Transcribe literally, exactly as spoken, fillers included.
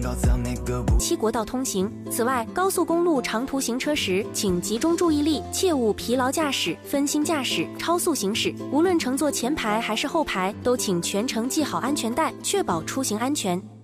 七国道通行。此外，高速公路长途行车时，请集中注意力，切勿疲劳驾驶、分心驾驶、超速行驶。无论乘坐前排还是后排，都请全程系好安全带，确保出行安全。